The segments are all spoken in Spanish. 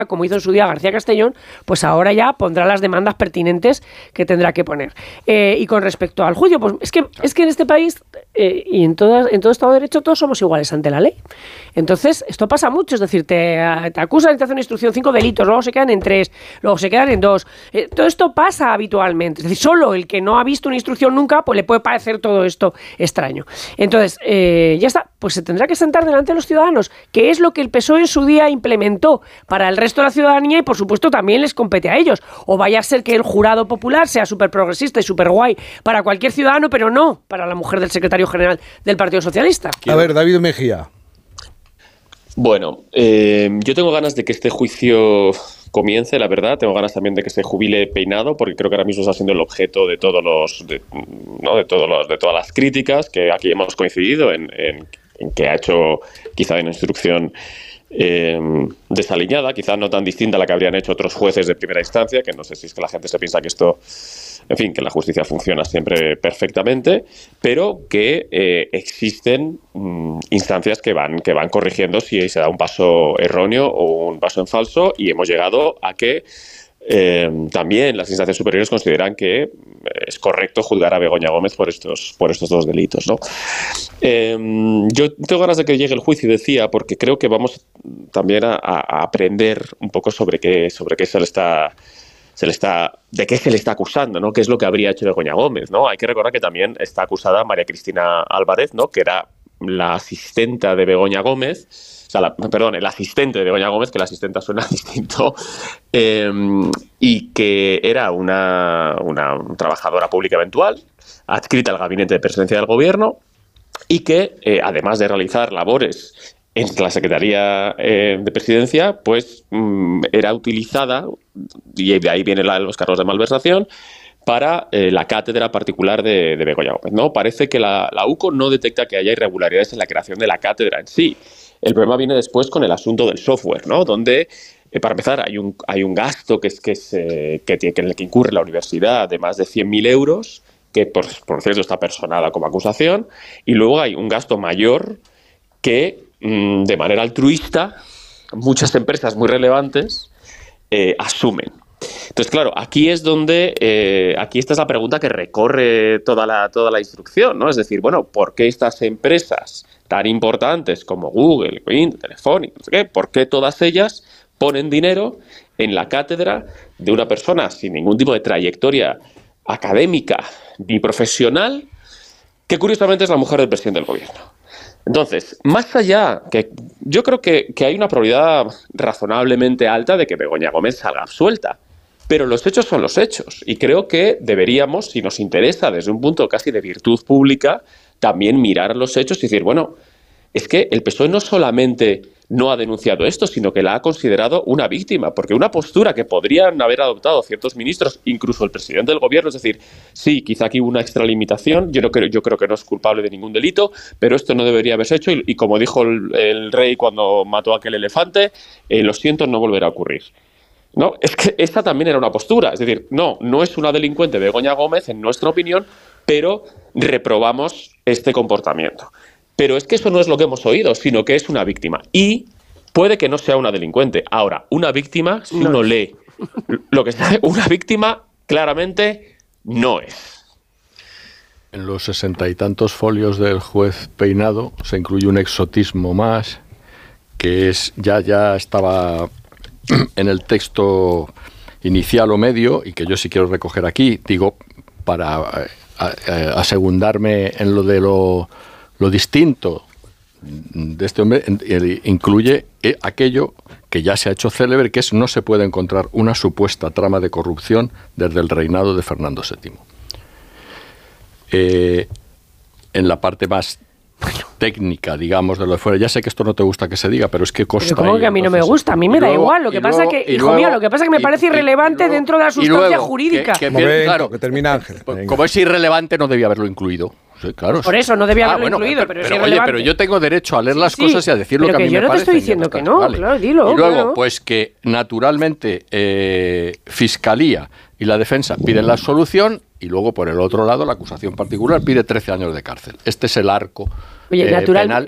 como hizo en su día García Castellón, pues ahora ya pondrá las demandas pertinentes que tendrá que poner. Y con respecto al juicio, pues es que en este país y en todo Estado de Derecho todos somos iguales ante la ley. Entonces, esto pasa mucho, es decir, te acusan y te hacen una instrucción 5 delitos, luego se quedan en 3, luego se quedan en 2. Todo esto pasa habitualmente. Es decir, solo el que no ha visto una instrucción nunca, pues le puede parecer todo esto extraño. Entonces, ya está, pues se tendrá que sentar delante de los ciudadanos, que es lo que el PSOE en su día implementó para el resto de la ciudadanía y, por supuesto, también les compete a ellos. O vaya a ser que el jurado popular sea súper progresista y súper guay para cualquier ciudadano, pero no para la mujer del secretario general del Partido Socialista. A ver, David Mejía. Bueno, yo tengo ganas de que este juicio comience, la verdad. Tengo ganas también de que se jubile Peinado, porque creo que ahora mismo está siendo el objeto de todas las críticas, que aquí hemos coincidido en que ha hecho quizá una instrucción desaliñada, quizá no tan distinta a la que habrían hecho otros jueces de primera instancia, que no sé si es que la gente se piensa que esto, en fin, que la justicia funciona siempre perfectamente, pero que existen instancias que van corrigiendo si se da un paso erróneo o un paso en falso, y hemos llegado a que también las instancias superiores consideran que es correcto juzgar a Begoña Gómez por estos dos delitos, ¿no? Yo tengo ganas de que llegue el juicio, decía, porque creo que vamos también a aprender un poco sobre qué de qué se le está acusando, ¿no? ¿Qué es lo que habría hecho Begoña Gómez, ¿no? Hay que recordar que también está acusada María Cristina Álvarez, ¿no? Que era la asistenta de Begoña Gómez. O sea, el asistente de Begoña Gómez, que la asistenta suena distinto, y que era una trabajadora pública eventual, adscrita al gabinete de presidencia del gobierno, y que, además de realizar labores en la Secretaría de Presidencia, pues era utilizada, y de ahí vienen los cargos de malversación, para la cátedra particular de Begoña Gómez, ¿no? Parece que la UCO no detecta que haya irregularidades en la creación de la cátedra en sí. El problema viene después con el asunto del software, ¿no? Donde, para empezar, hay un gasto en el que incurre la universidad de más de 100.000 euros, que por cierto está personada como acusación, y luego hay un gasto mayor que, de manera altruista, muchas empresas muy relevantes asumen. Entonces, claro, aquí es donde, aquí esta es la pregunta que recorre toda la instrucción, ¿no? Es decir, bueno, ¿por qué estas empresas tan importantes como Google, Telefónica, no sé qué, por qué todas ellas ponen dinero en la cátedra de una persona sin ningún tipo de trayectoria académica ni profesional, que curiosamente es la mujer del presidente del gobierno? Entonces, más allá, que yo creo que hay una probabilidad razonablemente alta de que Begoña Gómez salga absuelta, pero los hechos son los hechos, y creo que deberíamos, si nos interesa desde un punto casi de virtud pública, también mirar los hechos y decir, bueno, es que el PSOE no solamente no ha denunciado esto, sino que la ha considerado una víctima, porque una postura que podrían haber adoptado ciertos ministros, incluso el presidente del gobierno, es decir, sí, quizá aquí hubo una extralimitación, yo creo que no es culpable de ningún delito, pero esto no debería haberse hecho, y como dijo el rey cuando mató a aquel elefante, lo siento, no volverá a ocurrir. No, es que esta también era una postura, es decir, no es una delincuente Begoña Gómez, en nuestra opinión, pero reprobamos este comportamiento. Pero es que eso no es lo que hemos oído, sino que es una víctima. Y puede que no sea una delincuente. Ahora, una víctima, si uno lee lo que está, una víctima claramente no es. En los 60 y tantos folios del juez Peinado se incluye un exotismo más, que es ya estaba en el texto inicial o medio, y que yo sí quiero recoger aquí, digo, para asegundarme en lo de lo distinto de este hombre, incluye aquello que ya se ha hecho célebre, que es: no se puede encontrar una supuesta trama de corrupción desde el reinado de Fernando VII. En la parte más técnica, digamos, de lo de fuera. Ya sé que esto no te gusta que se diga, pero es que consta. ¿Cómo que a mí no me gusta? A mí me da igual. Lo que pasa que, hijo mío, lo que pasa es que me parece irrelevante dentro de la sustancia jurídica. Claro, que termina Ángel. Como es irrelevante, no debía haberlo incluido. Sí, claro. Por eso no debía haberlo incluido, pero es irrelevante. Oye, pero yo tengo derecho a leer las cosas y a decir lo que a mí me parece. Pero yo no te estoy diciendo que no, vale. Claro, dilo. Y luego, pues que naturalmente Fiscalía y la defensa piden la absolución, y luego por el otro lado la acusación particular pide 13 años de cárcel. Este es el arco penal.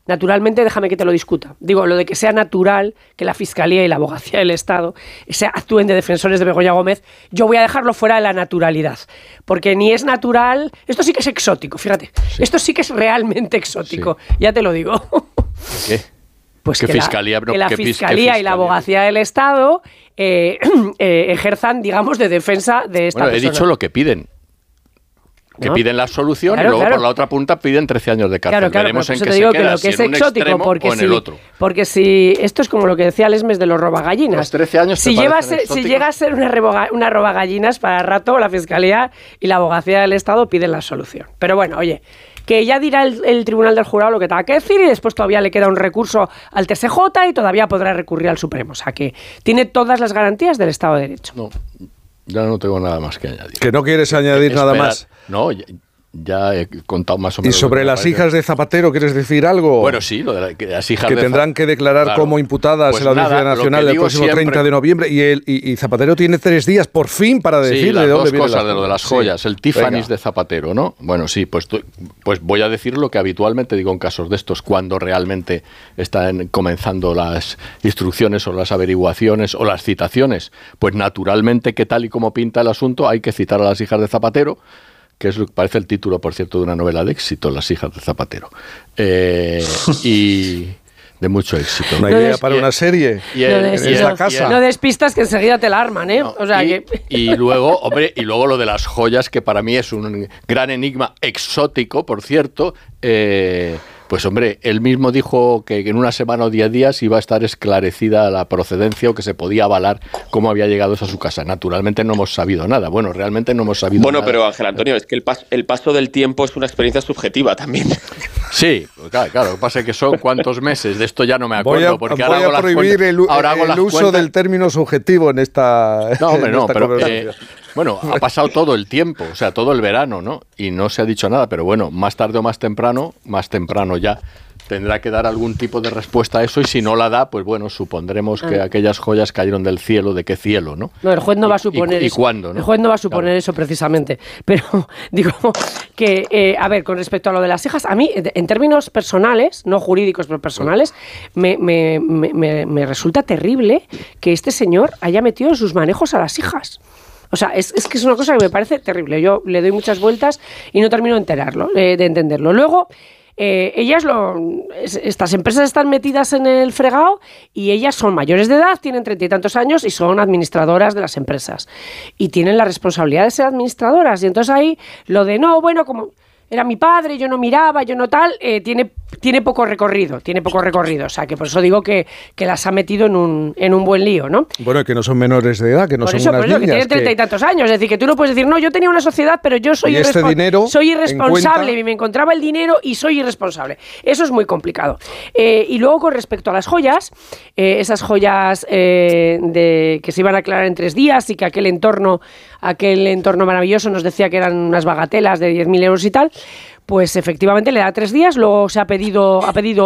naturalmente déjame que te lo discuta. Digo, lo de que sea natural que la Fiscalía y la Abogacía del Estado actúen de defensores de Begoña Gómez, yo voy a dejarlo fuera de la naturalidad, porque ni es natural, esto sí que es exótico, fíjate, esto sí que es realmente exótico, ya te lo digo. ¿Qué? Pues que la Fiscalía y la Abogacía del Estado ejerzan, digamos, de defensa de esta persona. He dicho lo que piden. Que piden la solución y luego por la otra punta piden 13 años de cárcel. Veremos en qué se queda, si en un extremo o en el otro. Porque si esto es como lo que decía Lesmes de los robagallinas. Los 13 años si llega a ser una robagallinas, para rato la Fiscalía y la Abogacía del Estado piden la solución. Pero bueno, oye, que ya dirá el Tribunal del Jurado lo que tenga que decir y después todavía le queda un recurso al TSJ y todavía podrá recurrir al Supremo. O sea que tiene todas las garantías del Estado de Derecho. No. Ya no tengo nada más que añadir. ¿Que no quieres añadir nada más? No, ya he contado más o menos. ¿Y sobre las hijas de Zapatero quieres decir algo? Bueno, sí, lo de las hijas que tendrán que declarar como imputadas pues en la Audiencia Nacional el próximo 30 de noviembre. Y Zapatero tiene 3 días, por fin, para decir de dónde viene. Sí, las dos cosas de lo de las joyas. El Tiffany's de Zapatero, ¿no? Bueno, sí, pues voy a decir lo que habitualmente digo en casos de estos, cuando realmente están comenzando las instrucciones o las averiguaciones o las citaciones. Pues naturalmente que tal y como pinta el asunto hay que citar a las hijas de Zapatero, que es lo que parece el título, por cierto, de una novela de éxito, Las hijas de Zapatero. Y de mucho éxito. Una idea para una serie en esta casa. No despistas que enseguida te la arman, ¿eh? No, y luego, hombre, y luego lo de las joyas, que para mí es un gran enigma exótico, por cierto. Pues hombre, él mismo dijo que en una semana o 10 días iba a estar esclarecida la procedencia o que se podía avalar cómo había llegado a su casa. Naturalmente no hemos sabido nada. Bueno, realmente no hemos sabido nada. Bueno, pero Ángel Antonio, es que el paso del tiempo es una experiencia subjetiva también. Sí, claro. Lo que pasa es que son cuántos meses. De esto ya no me acuerdo. Voy a prohibir el uso del término subjetivo en esta No, hombre, no, pero conversación. bueno, ha pasado todo el tiempo, o sea, todo el verano, ¿no? Y no se ha dicho nada, pero bueno, más tarde o más temprano ya tendrá que dar algún tipo de respuesta a eso, y si no la da, pues bueno, supondremos que aquellas joyas cayeron del cielo. ¿De qué cielo, no? No, el juez no va a suponer eso. ¿Y cuándo, no? El juez no va a suponer eso precisamente. Pero digo que, a ver, con respecto a lo de las hijas, a mí, en términos personales, no jurídicos, pero personales, me resulta terrible que este señor haya metido en sus manejos a las hijas. O sea, es que es una cosa que me parece terrible. Yo le doy muchas vueltas y no termino de entenderlo. Luego, estas empresas están metidas en el fregado y ellas son mayores de edad, tienen 30 y tantos años y son administradoras de las empresas. Y tienen la responsabilidad de ser administradoras. Y entonces ahí lo de como era mi padre, yo no miraba, yo no tal, tiene poco recorrido. O sea, que por eso digo que las ha metido en un buen lío, ¿no? Bueno, que no son menores de edad, que no son unas niñas. Que tienen 30 y tantos años. Es decir, que tú no puedes decir, no, yo tenía una sociedad, pero yo soy irresponsable y me encontraba el dinero y soy irresponsable. Eso es muy complicado. Y luego, con respecto a las joyas, esas joyas que se iban a aclarar en 3 días y que aquel entorno maravilloso nos decía que eran unas bagatelas de 10.000 euros y tal, pues efectivamente le da 3 días. Luego se ha pedido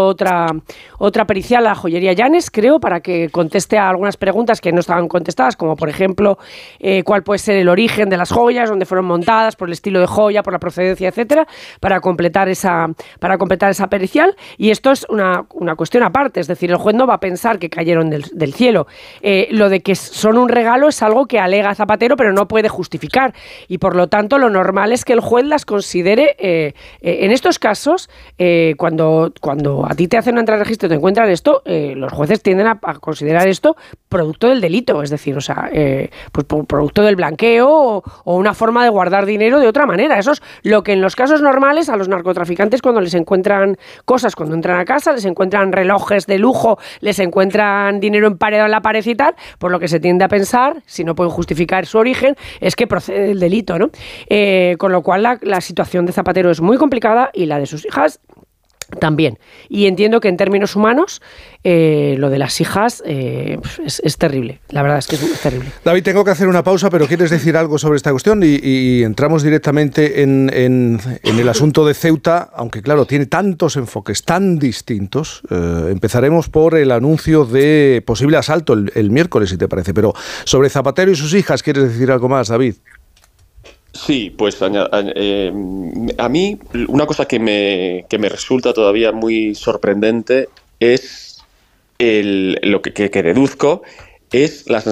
otra pericial a la joyería Llanes, creo, para que conteste a algunas preguntas que no estaban contestadas, como por ejemplo cuál puede ser el origen de las joyas, dónde fueron montadas, por el estilo de joya, por la procedencia, etcétera, para completar esa pericial. Y esto es una cuestión aparte, es decir, el juez no va a pensar que cayeron del cielo. Lo de que son un regalo es algo que alega Zapatero, pero no puede justificar, y por lo tanto lo normal es que el juez las considere. En estos casos, cuando a ti te hacen una entrada de registro y te encuentran esto, los jueces tienden a considerar esto producto del delito, es decir, o sea, pues producto del blanqueo o una forma de guardar dinero de otra manera. Eso es lo que en los casos normales a los narcotraficantes, cuando les encuentran cosas, cuando entran a casa, les encuentran relojes de lujo, les encuentran dinero emparedado en la pared y tal, por lo que se tiende a pensar, si no pueden justificar su origen, es que procede del delito, ¿no? Con lo cual la situación de Zapatero es muy complicada y la de sus hijas también. Y entiendo que en términos humanos lo de las hijas es terrible. La verdad es que es terrible. David, tengo que hacer una pausa, pero ¿quieres decir algo sobre esta cuestión? Y entramos directamente en el asunto de Ceuta, aunque claro, tiene tantos enfoques tan distintos. Empezaremos por el anuncio de posible asalto el miércoles, si te parece. Pero sobre Zapatero y sus hijas, ¿quieres decir algo más, David? Sí, pues a mí una cosa que me resulta todavía muy sorprendente es lo que deduzco es la